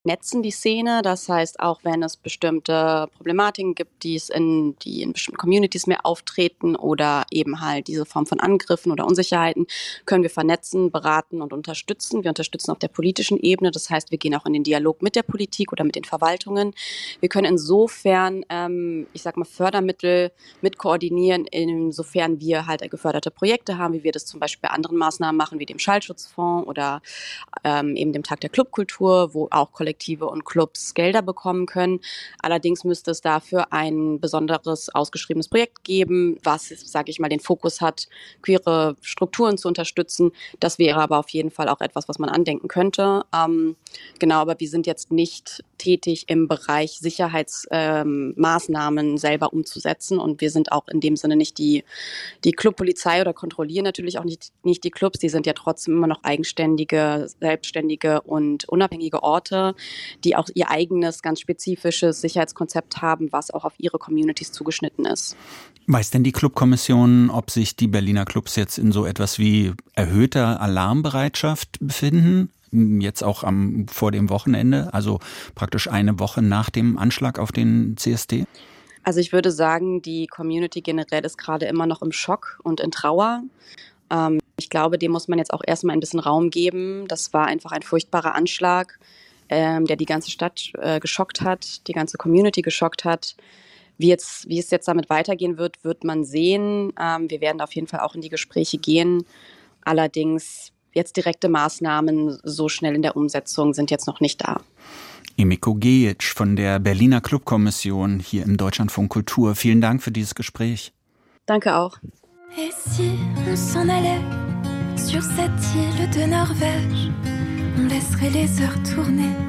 netzen die Szene. Das heißt, auch wenn es bestimmte Problematiken gibt, die in bestimmten Communities mehr auftreten oder eben halt diese Form von Angriffen oder Unsicherheiten, können wir vernetzen, beraten und unterstützen. Wir unterstützen auf der politischen Ebene. Das heißt, wir gehen auch in den Dialog mit der Politik oder mit den Verwaltungen. Wir können insofern, Fördermittel mit koordinieren, insofern wir halt geförderte Projekte haben, wie wir das zum Beispiel bei anderen Maßnahmen machen, wie dem Schallschutzfonds oder eben dem Tag der Clubkultur, wo auch Kollektive und Clubs Gelder bekommen können. Allerdings müsste es dafür ein besonderes ausgeschriebenes Projekt geben, was, sage ich mal, den Fokus hat, queere Strukturen zu unterstützen. Das wäre aber auf jeden Fall auch etwas, was man andenken könnte. Aber wir sind jetzt nicht tätig im Bereich Sicherheitsmaßnahmen selber umzusetzen und wir sind auch in dem Sinne nicht die Clubpolizei oder kontrollieren natürlich auch nicht die Clubs. Die sind ja trotzdem immer noch eigenständige, selbstständige und unabhängige Orte, die auch ihr eigenes, ganz spezifisches Sicherheitskonzept haben, was auch auf ihre Communities zugeschnitten ist. Weiß denn die Clubkommission, ob sich die Berliner Clubs jetzt in so etwas wie erhöhter Alarmbereitschaft befinden? Jetzt auch vor dem Wochenende, also praktisch eine Woche nach dem Anschlag auf den CSD? Also ich würde sagen, die Community generell ist gerade immer noch im Schock und in Trauer. Ich glaube, dem muss man jetzt auch erstmal ein bisschen Raum geben. Das war einfach ein furchtbarer Anschlag, der die ganze Stadt geschockt hat, die ganze Community geschockt hat. Wie es jetzt damit weitergehen wird man sehen. Wir werden auf jeden Fall auch in die Gespräche gehen. Allerdings jetzt direkte Maßnahmen so schnell in der Umsetzung sind jetzt noch nicht da. Emiko Gejic von der Berliner Clubkommission hier im Deutschlandfunk Kultur. Vielen Dank für dieses Gespräch. Danke auch. Et si on s'en allait sur cette île de Norvège, on laisserait les heures tourner.